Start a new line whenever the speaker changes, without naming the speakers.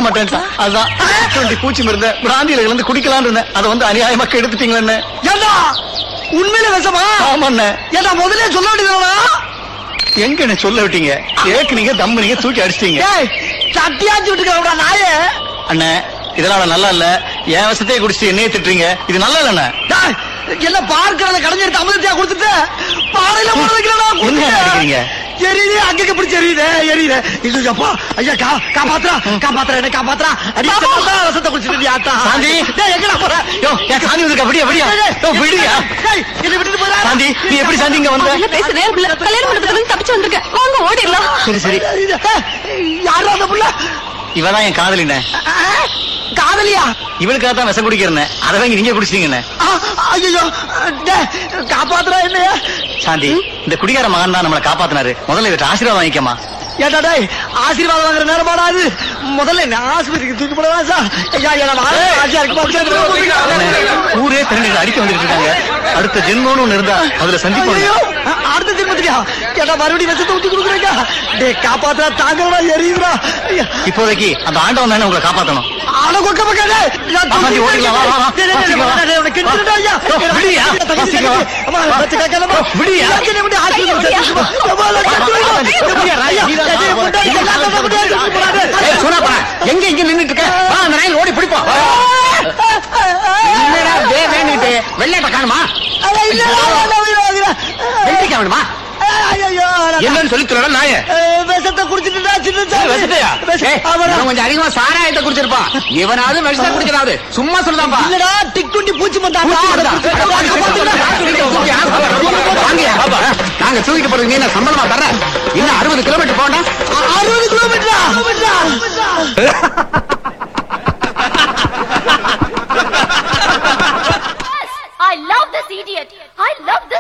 மாட்டேன். அதான் 20 பூச்சி மருந்த பிராந்தியில இருந்து குடிக்கலாம்னு இருந்தேன். அதை வந்து அநியாயமா எடுத்துட்டீங்களே.
ஏண்டா உண்மையில விஷமா?
ஆமாண்ணே.
ஏண்டா முதல்ல சொல்ல வேண்டியதுனா?
எங்க என்ன சொல்ல விட்டீங்க? ஏக்குனீங்க தம்புனீங்க தூக்கி அடிச்சிட்டீங்க.
சட்டியாச்சு விட்டுக்கா நாயே.
அண்ணே இதெல்லாம் நல்லா இல்ல. என் விஷத்தையே குடிச்சிட்டு என்னையே திட்டுறீங்க. இது நல்லா இல்லண்ணே.
என்ன பார்க்கறத கடைஞ்சிட்டு அமிர்தத்தையா கொடுத்துட்டு பாறையில போட
வைக்கிறீங்க.
எரியுது அங்க பிடிச்சி எரியுது. இல்லப்பா ஐயா காப்பாத்துறா என்ன காப்பாத்துறா. ரசத்தை குடிச்சிட்டு ஆத்தா
சாந்தி
எங்கடா போற?
சாந்தி வந்து அப்படியா விடியா
என்ன விட்டுட்டு போற?
சாந்தி நீ எப்படி சாந்தி இங்க வந்த?
பேசுறேன் கல்யாணம் மண்டபத்துல தப்பிச்சு வந்திருக்கேன். வாங்க ஓடிடலாம்.
சரி
யாரா அந்த புள்ள?
இவதான் என் காதலின.
காதலியா?
இவளுக்காக தான் விஷம் குடிக்கிறேன். அதை வாங்கி நீங்க குடிச்சிட்டீங்கண்ணே.
ஐயோ காப்பாத்துறா என்னையா?
சாந்தி இந்த குடிகார மகன் தான் நம்மளை காப்பாத்தினாரு. முதல்ல இவற்றை ஆசீர்வாதம் வாங்கிக்கமா.
ஏடா டேய் ஆசீர்வாதம் வாங்குற நேரமாடாது. முதல்ல என்ன ஆஸ்பத்திரிக்கு தூக்கி போடவா சார்?
ஊரே திரண்டு அடிக்க வந்துட்டு இருக்காங்க. அடுத்த ஜென்மம்னு ஒண்ணு இருந்தா அதுல சந்திப்போம்.
அடுத்த ஜென்மத்தியா? கேட்டா மறுபடியும் விஷத்தை ஊத்தி கொடுக்குறீங்க. டே காப்பாத்துறா தாங்கடா எரியுதுடா.
இப்போதைக்கு அந்த ஆண்டவன் தானே உங்களை காப்பாத்தணும்.
ஆள கொக்க பக்காதே.
எங்க இங்க நின்னுட்டு இருக்க? அந்த நாயில் ஓடி பிடிப்போம். வெள்ளாட்ட காணுமா? வெள்ளிக்கா வேணுமா? என்னன்னு சொல்லி தர நாய
விஷத்தை குடிச்சிட்டு
கொஞ்சம் அதிகமா சாராயத்தை குடிச்சிருப்பான். இவனாவது விஷத்தை குடிக்கிறாரு. சும்மா சொல்லுதான்பா.
இல்லடா டிக்குண்டி பூச்சி மந்தான்.
நாங்க தூக்கிட்டு போறதுக்கு நீ சம்பளமா தர. இன்னும் 60 கிலோமீட்டர் போனா.
60 கிலோமீட்டரா?
I love this idiot. I love this